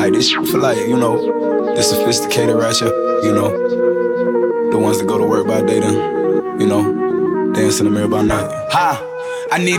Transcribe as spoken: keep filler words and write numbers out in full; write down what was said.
Like this shit for like, you know, the sophisticated ratchet, you know, the ones that go to work by day then, you know, dance in the mirror by night. Ha! I need